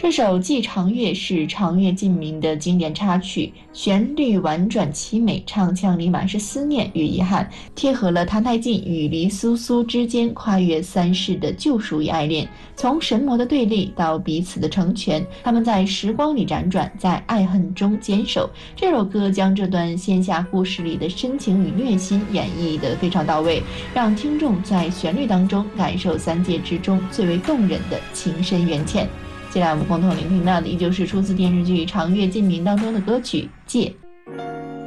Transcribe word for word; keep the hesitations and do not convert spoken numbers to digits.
这首《寄长月》是长月烬明的经典插曲，旋律婉转凄美，唱腔里满是思念与遗憾，贴合了唐太进与黎苏苏之间跨越三世的救赎与爱恋。从神魔的对立到彼此的成全，他们在时光里辗转，在爱恨中坚守。这首歌将这段仙侠故事里的深情与虐心演绎得非常到位，让听众在旋律当中感受三界之中最为动人的情深缘浅。接下来我们共同聆听到的依旧是出自电视剧《长月烬明》当中的歌曲《借》。